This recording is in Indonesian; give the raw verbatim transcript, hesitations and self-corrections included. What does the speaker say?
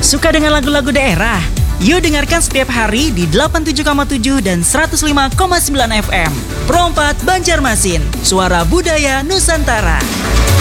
Suka dengan lagu-lagu daerah? Yuk dengarkan setiap hari di delapan puluh tujuh koma tujuh dan seratus lima koma sembilan F M. Pro empat Banjarmasin, suara budaya Nusantara.